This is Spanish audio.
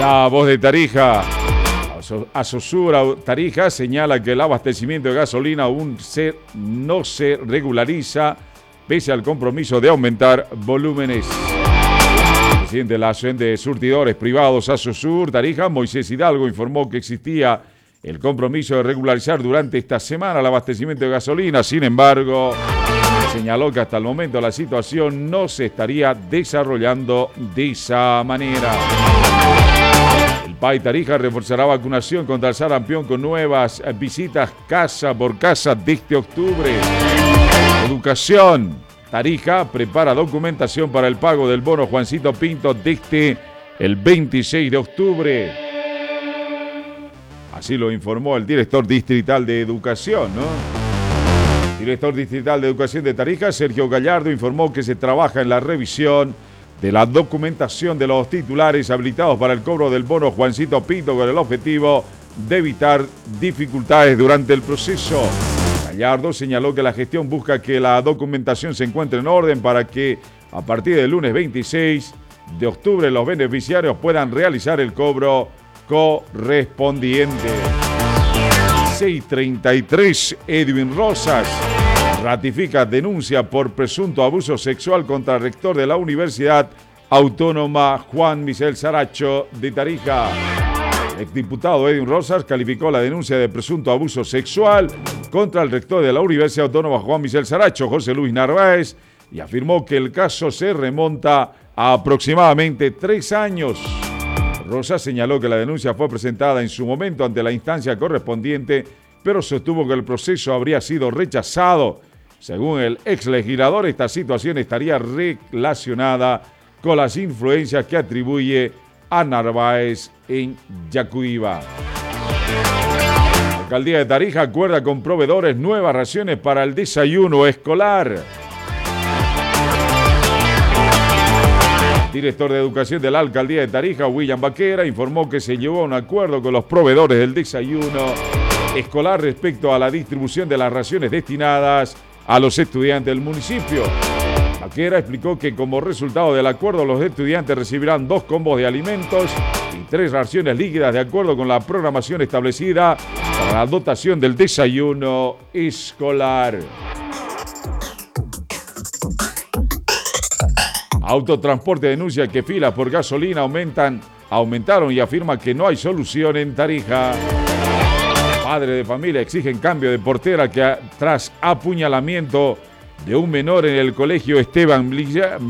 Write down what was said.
La Voz de Tarija. Asosur Tarija señala que el abastecimiento de gasolina aún no se regulariza pese al compromiso de aumentar volúmenes. El presidente de la Asociación de Surtidores Privados Asosur Tarija, Moisés Hidalgo, informó que existía el compromiso de regularizar durante esta semana el abastecimiento de gasolina. Sin embargo, señaló que hasta el momento la situación no se estaría desarrollando de esa manera. El PAI Tarija reforzará vacunación contra el sarampión con nuevas visitas casa por casa desde octubre. Educación. Tarija prepara documentación para el pago del bono Juancito Pinto desde el 26 de octubre. Así lo informó el director distrital de Educación, ¿no? El director distrital de Educación de Tarija, Sergio Gallardo, informó que se trabaja en la revisión de la documentación de los titulares habilitados para el cobro del bono Juancito Pinto con el objetivo de evitar dificultades durante el proceso. Gallardo señaló que la gestión busca que la documentación se encuentre en orden para que a partir del lunes 26 de octubre los beneficiarios puedan realizar el cobro correspondiente. 6:33, Edwin Rosas ratifica denuncia por presunto abuso sexual contra el rector de la Universidad Autónoma Juan Michel Saracho de Tarija. El exdiputado Edwin Rosas calificó la denuncia de presunto abuso sexual contra el rector de la Universidad Autónoma Juan Michel Saracho, José Luis Narváez, y afirmó que el caso se remonta a aproximadamente 3 años. Rosas señaló que la denuncia fue presentada en su momento ante la instancia correspondiente, pero sostuvo que el proceso habría sido rechazado. Según el exlegislador, esta situación estaría relacionada con las influencias que atribuye a Narváez en Yacuiba. La alcaldía de Tarija acuerda con proveedores nuevas raciones para el desayuno escolar. El director de Educación de la alcaldía de Tarija, William Baquera, informó que se llegó a un acuerdo con los proveedores del desayuno escolar respecto a la distribución de las raciones destinadas a los estudiantes del municipio. Baquera explicó que como resultado del acuerdo los estudiantes recibirán 2 combos de alimentos y 3 raciones líquidas de acuerdo con la programación establecida para la dotación del desayuno escolar. Autotransporte denuncia que filas por gasolina aumentaron y afirma que no hay solución en Tarija. Padres de familia exigen cambio de portera tras apuñalamiento de un menor en el colegio Esteban Villa